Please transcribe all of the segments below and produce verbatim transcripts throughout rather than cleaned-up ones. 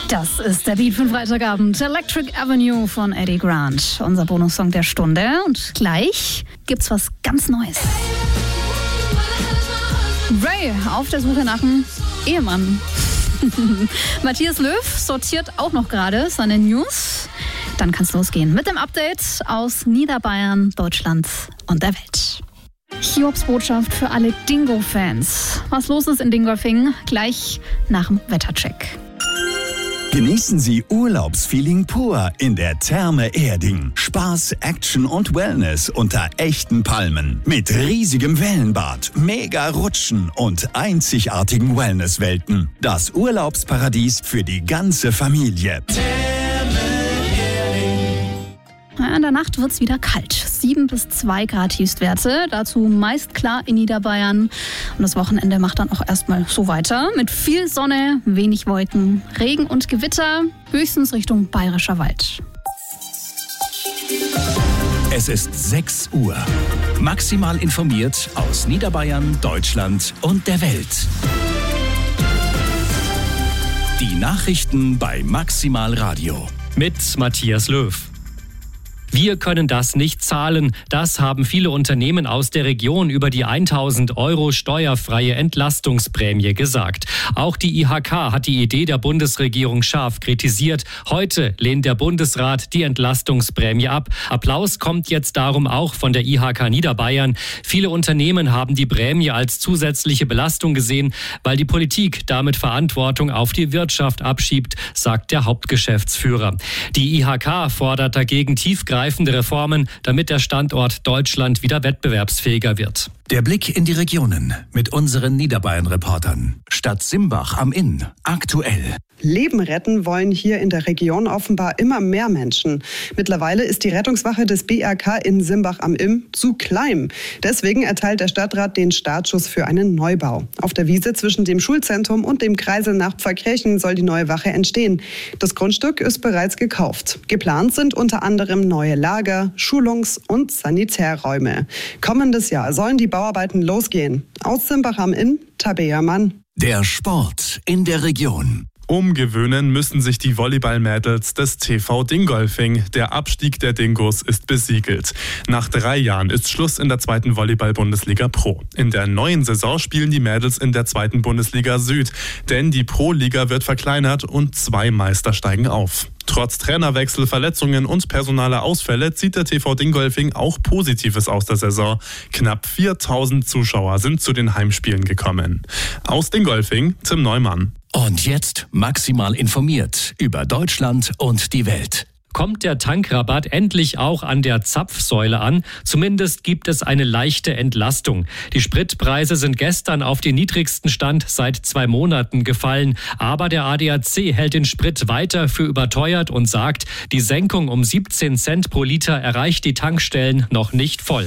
Das ist der Beat von Freitagabend. Electric Avenue von Eddie Grant. Unser Bonussong der Stunde. Und gleich gibt's was ganz Neues. Ray auf der Suche nach einem Ehemann. Matthias Löw sortiert auch noch gerade seine News. Dann kann's losgehen mit dem Update aus Niederbayern, Deutschland und der Welt. Hiobsbotschaft für alle Dingo-Fans. Was los ist in Dingolfing, gleich nach dem Wettercheck. Genießen Sie Urlaubsfeeling pur in der Therme Erding. Spaß, Action und Wellness unter echten Palmen. Mit riesigem Wellenbad, mega Rutschen und einzigartigen Wellnesswelten. Das Urlaubsparadies für die ganze Familie. In der Nacht wird es wieder kalt. sieben bis zwei Grad Tiefstwerte. Dazu meist klar in Niederbayern. Und das Wochenende macht dann auch erstmal so weiter. Mit viel Sonne, wenig Wolken, Regen und Gewitter. Höchstens Richtung Bayerischer Wald. Es ist sechs Uhr. Maximal informiert aus Niederbayern, Deutschland und der Welt. Die Nachrichten bei Maximal Radio. Mit Matthias Löw. Wir können das nicht zahlen. Das haben viele Unternehmen aus der Region über die tausend Euro steuerfreie Entlastungsprämie gesagt. Auch die I H K hat die Idee der Bundesregierung scharf kritisiert. Heute lehnt der Bundesrat die Entlastungsprämie ab. Applaus kommt jetzt darum auch von der I H K Niederbayern. Viele Unternehmen haben die Prämie als zusätzliche Belastung gesehen, weil die Politik damit Verantwortung auf die Wirtschaft abschiebt, sagt der Hauptgeschäftsführer. Die I H K fordert dagegen tiefgreifende Reformen, damit der Standort Deutschland wieder wettbewerbsfähiger wird. Der Blick in die Regionen mit unseren Niederbayern-Reportern. Stadt Simbach am Inn. Aktuell. Leben retten wollen hier in der Region offenbar immer mehr Menschen. Mittlerweile ist die Rettungswache des B R K in Simbach am Inn zu klein. Deswegen erteilt der Stadtrat den Startschuss für einen Neubau. Auf der Wiese zwischen dem Schulzentrum und dem Kreisel nach Pfarrkirchen soll die neue Wache entstehen. Das Grundstück ist bereits gekauft. Geplant sind unter anderem neue Lager, Schulungs- und Sanitärräume. Kommendes Jahr sollen die Bauarbeiten losgehen. Aus Simbach am Inn, Tabea Mann. Der Sport in der Region. Umgewöhnen müssen sich die Volleyball-Mädels des T V Dingolfing. Der Abstieg der Dingos ist besiegelt. Nach drei Jahren ist Schluss in der zweiten Volleyball-Bundesliga Pro. In der neuen Saison spielen die Mädels in der zweiten Bundesliga Süd. Denn die Pro-Liga wird verkleinert und zwei Meister steigen auf. Trotz Trainerwechsel, Verletzungen und personaler Ausfälle zieht der T V Dingolfing auch Positives aus der Saison. Knapp viertausend Zuschauer sind zu den Heimspielen gekommen. Aus Dingolfing, Tim Neumann. Und jetzt maximal informiert über Deutschland und die Welt. Kommt der Tankrabatt endlich auch an der Zapfsäule an? Zumindest gibt es eine leichte Entlastung. Die Spritpreise sind gestern auf den niedrigsten Stand seit zwei Monaten gefallen. Aber der A D A C hält den Sprit weiter für überteuert und sagt, die Senkung um siebzehn Cent pro Liter erreicht die Tankstellen noch nicht voll.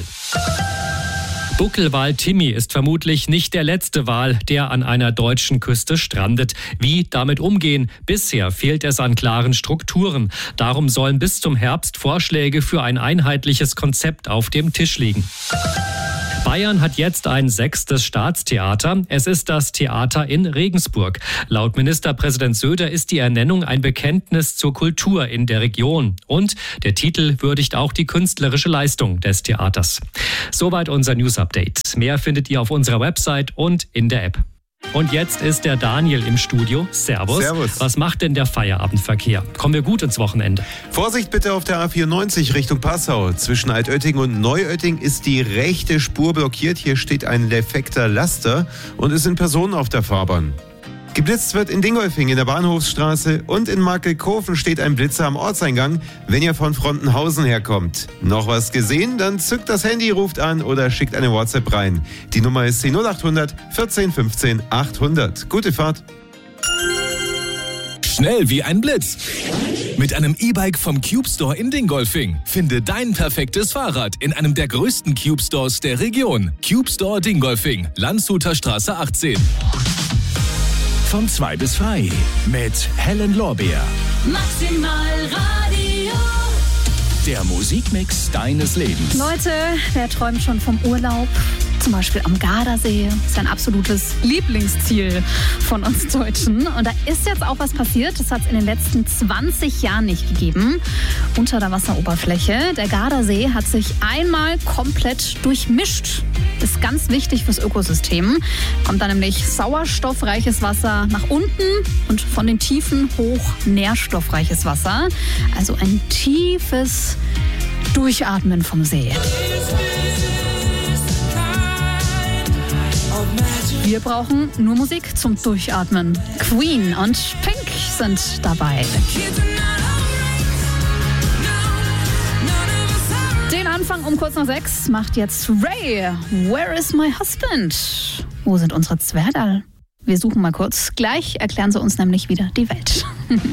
Buckelwal Timmy ist vermutlich nicht der letzte Wal, der an einer deutschen Küste strandet. Wie damit umgehen? Bisher fehlt es an klaren Strukturen. Darum sollen bis zum Herbst Vorschläge für ein einheitliches Konzept auf dem Tisch liegen. Bayern hat jetzt ein sechstes Staatstheater. Es ist das Theater in Regensburg. Laut Ministerpräsident Söder ist die Ernennung ein Bekenntnis zur Kultur in der Region. Und der Titel würdigt auch die künstlerische Leistung des Theaters. Soweit unser News-Update. Mehr findet ihr auf unserer Website und in der App. Und jetzt ist der Daniel im Studio. Servus. Servus. Was macht denn der Feierabendverkehr? Kommen wir gut ins Wochenende? Vorsicht bitte auf der A vierundneunzig Richtung Passau. Zwischen Altötting und Neuötting ist die rechte Spur blockiert. Hier steht ein defekter Laster und es sind Personen auf der Fahrbahn. Geblitzt wird in Dingolfing in der Bahnhofsstraße und in Markelkofen steht ein Blitzer am Ortseingang, wenn ihr von Frontenhausen herkommt. Noch was gesehen? Dann zückt das Handy, ruft an oder schickt eine WhatsApp rein. Die Nummer ist null acht hundert vierzehn fünfzehn achthundert. Gute Fahrt. Schnell wie ein Blitz. Mit einem E-Bike vom Cube Store in Dingolfing. Finde dein perfektes Fahrrad in einem der größten Cube Stores der Region. Cube Store Dingolfing, Landshuter Straße achtzehn. Von zwei bis frei mit Helen Lorbeer. Maximal Radio. Der Musikmix deines Lebens. Leute, wer träumt schon vom Urlaub? Zum Beispiel am Gardasee. Das ist ein absolutes Lieblingsziel von uns Deutschen. Und da ist jetzt auch was passiert. Das hat es in den letzten zwanzig Jahren nicht gegeben. Unter der Wasseroberfläche. Der Gardasee hat sich einmal komplett durchmischt. Ist ganz wichtig fürs Ökosystem. Kommt da nämlich sauerstoffreiches Wasser nach unten und von den Tiefen hoch nährstoffreiches Wasser. Also ein tiefes Durchatmen vom See. Wir brauchen nur Musik zum Durchatmen. Queen und Pink sind dabei. Den Anfang um kurz nach sechs macht jetzt Ray. Where is my husband? Wo sind unsere Zwergerl? Wir suchen mal kurz. Gleich erklären sie uns nämlich wieder die Welt.